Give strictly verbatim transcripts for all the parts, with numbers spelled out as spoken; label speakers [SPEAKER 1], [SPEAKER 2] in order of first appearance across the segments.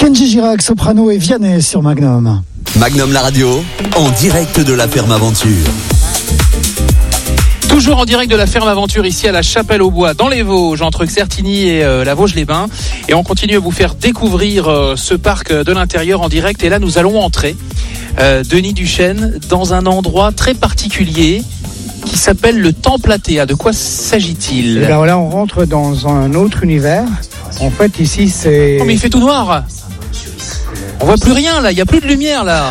[SPEAKER 1] Kenji Girac, soprano et Vianney sur Magnum.
[SPEAKER 2] Magnum la radio, en direct de la ferme Aventure.
[SPEAKER 3] Toujours en direct de la ferme Aventure ici à la Chapelle-aux-Bois dans les Vosges entre Certigny et euh, la Vosges-les-Bains, et on continue à vous faire découvrir euh, ce parc de l'intérieur en direct. Et là nous allons entrer euh, Denis Duchesne dans un endroit très particulier qui s'appelle le Temple Athéa. De quoi s'agit-il?
[SPEAKER 4] Et ben là on rentre dans un autre univers. En fait ici c'est...
[SPEAKER 3] Oh mais il fait tout noir. On voit plus rien là, il n'y a plus de lumière là.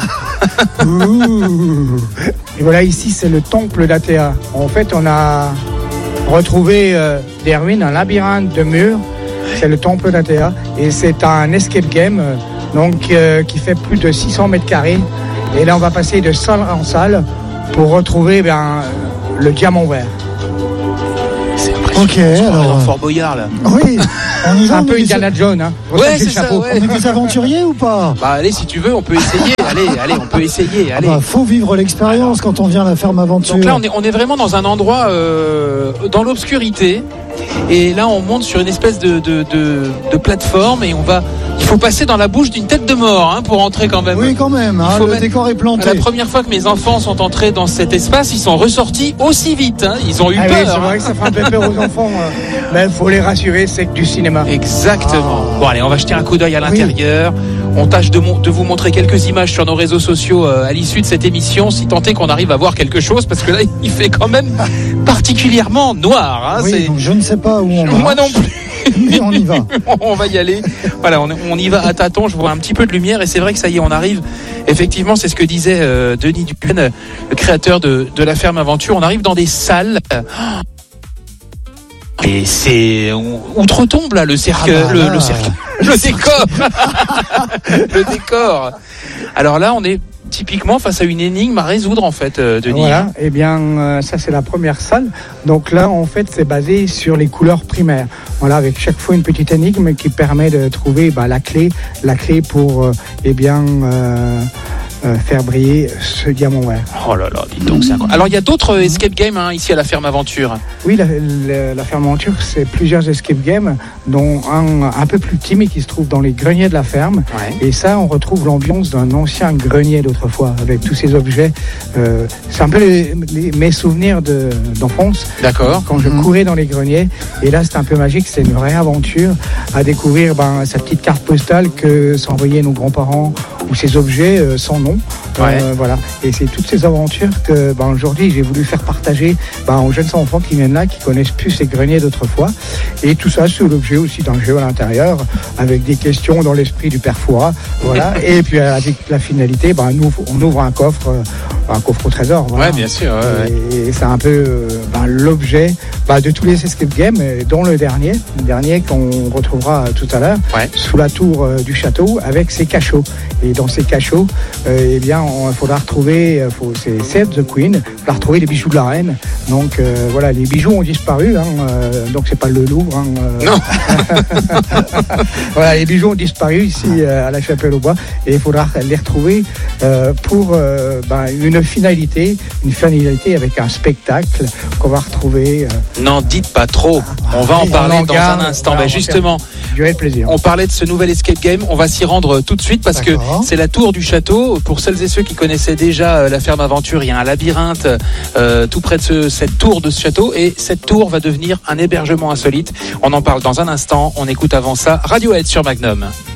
[SPEAKER 4] Et voilà, ici c'est le temple d'Athéa. En fait on a retrouvé euh, des ruines, un labyrinthe de murs. C'est le temple d'Athéa et c'est un escape game euh, donc, euh, qui fait plus de six cents mètres carrés. Et là on va passer de salle en salle pour retrouver ben, le diamant vert.
[SPEAKER 3] C'est impressionnant.
[SPEAKER 1] Ok,
[SPEAKER 3] on
[SPEAKER 1] alors...
[SPEAKER 3] dans Fort Boyard là.
[SPEAKER 1] Oui, on y va.
[SPEAKER 4] Un
[SPEAKER 1] on
[SPEAKER 4] peu
[SPEAKER 1] est
[SPEAKER 4] Indiana
[SPEAKER 1] des...
[SPEAKER 4] Jones, hein.
[SPEAKER 3] Ouais, c'est ça, ouais.
[SPEAKER 1] On est des aventuriers ou pas?
[SPEAKER 3] Bah allez, si tu veux, on peut essayer. allez, allez, on peut essayer. Allez.
[SPEAKER 1] Ah bah, faut vivre l'expérience quand on vient à la ferme Aventure.
[SPEAKER 3] Donc là, on est, on est vraiment dans un endroit euh, dans l'obscurité. Et là, on monte sur une espèce de, de, de, de plateforme et on va. Il faut passer dans la bouche d'une tête de mort hein, pour entrer quand même.
[SPEAKER 1] Oui, quand même. Hein, le
[SPEAKER 3] mettre...
[SPEAKER 1] décor est planté.
[SPEAKER 3] La première fois que mes enfants sont entrés dans cet espace, ils sont ressortis aussi vite. Hein. Ils ont eu
[SPEAKER 4] ah
[SPEAKER 3] peur.
[SPEAKER 4] Oui, c'est vrai que ça fait un peu peur aux enfants. Mais il faut les rassurer, c'est que du cinéma.
[SPEAKER 3] Exactement.
[SPEAKER 1] Ah.
[SPEAKER 3] Bon, allez, on va jeter un coup d'œil à l'intérieur. Oui. On tâche de, mon, de vous montrer quelques images sur nos réseaux sociaux euh, à l'issue de cette émission, si tant est qu'on arrive à voir quelque chose, parce que là, il fait quand même particulièrement noir. Hein.
[SPEAKER 1] Oui,
[SPEAKER 3] c'est...
[SPEAKER 1] donc je ne sais pas où on va.
[SPEAKER 3] Moi non plus.
[SPEAKER 1] Mais on y va.
[SPEAKER 3] On va y aller. Voilà, on, on y va à tâtons. Je vois un petit peu de lumière et c'est vrai que ça y est, on arrive. Effectivement, c'est ce que disait euh, Denis Duchesne, le créateur de, de la ferme Aventure. On arrive dans des salles. Et c'est outre-tombe là, le cercle, ah bah, le, le cercle, le décor, le décor. Alors là, on est typiquement face à une énigme à résoudre en fait, euh, Denis.
[SPEAKER 4] Voilà, et eh bien euh, ça c'est la première salle. Donc là en fait c'est basé sur les couleurs primaires. Voilà, avec chaque fois une petite énigme qui permet de trouver bah, la clé, la clé pour euh, eh bien euh, euh, faire briller ce diamant vert.
[SPEAKER 3] Oh là là, dis donc c'est incroyable. Alors il y a d'autres escape games hein, ici à la ferme Aventure.
[SPEAKER 4] Oui, la, la, la ferme Aventure c'est plusieurs escape games, dont un un peu plus petit mais qui se trouve dans les greniers de la ferme. Ouais. Et ça on retrouve l'ambiance d'un ancien grenier d'autrefois avec tous ces objets. Euh, c'est un peu les, les, mes souvenirs de, d'enfance.
[SPEAKER 3] D'accord.
[SPEAKER 4] Quand je courais dans les greniers. Et là, c'est un peu magique. C'est une vraie aventure à découvrir ben, sa petite carte postale que s'envoyaient nos grands-parents ou ces objets euh, sans nom.
[SPEAKER 3] Ouais.
[SPEAKER 4] Euh, voilà. Et c'est toutes ces aventures que ben, aujourd'hui, j'ai voulu faire partager ben, aux jeunes enfants qui viennent là, qui connaissent plus ces greniers d'autrefois. Et tout ça sous l'objet aussi d'un jeu à l'intérieur avec des questions dans l'esprit du père Fouras. Voilà. Et puis avec la finalité, ben, nous, on ouvre un coffre, un coffre au trésor. Voilà.
[SPEAKER 3] Ouais, bien sûr. Ouais,
[SPEAKER 4] et, et c'est un peu ben, l'objet ben, de tous les escape games, dont le dernier, le dernier qu'on retrouvera tout à l'heure,
[SPEAKER 3] ouais.
[SPEAKER 4] sous la tour euh, du château, avec ses cachots. Et dans ces cachots, euh, eh bien, il faudra retrouver, faut, c'est Save the Queen, il faudra retrouver les bijoux de la reine. Donc euh, voilà, les bijoux ont disparu, hein, euh, donc c'est pas le Louvre. Hein, euh,
[SPEAKER 3] non.
[SPEAKER 4] Voilà, les bijoux ont disparu ici euh, à la Chapelle-aux-Bois, et il faudra les retrouver euh, pour euh, ben, une finalité, une finalité avec un spectacle qu'on va retrouver. Euh...
[SPEAKER 3] N'en dites pas trop. On va en parler dans un instant.
[SPEAKER 4] Voilà,
[SPEAKER 3] ben justement,
[SPEAKER 4] durer le plaisir.
[SPEAKER 3] On parlait de ce nouvel escape game. On va s'y rendre tout de suite parce D'accord. que c'est la tour du château. Pour celles et ceux qui connaissaient déjà la ferme Aventure, il y a un labyrinthe euh, tout près de ce, cette tour de ce château, et cette tour va devenir un hébergement insolite. On en parle dans un instant. On écoute avant ça Radiohead sur Magnum.